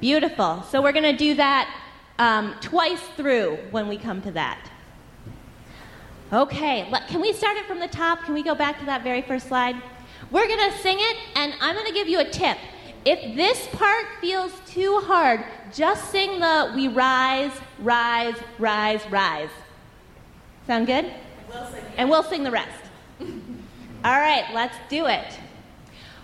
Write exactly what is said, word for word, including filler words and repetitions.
Beautiful. So we're going to do that um, twice through when we come to that. Okay, let, can we start it from the top? Can we go back to that very first slide? We're going to sing it, and I'm going to give you a tip. If this part feels too hard, just sing the we rise, rise, rise, rise. Sound good? We'll sing, yeah. And we'll sing the rest. All right, let's do it.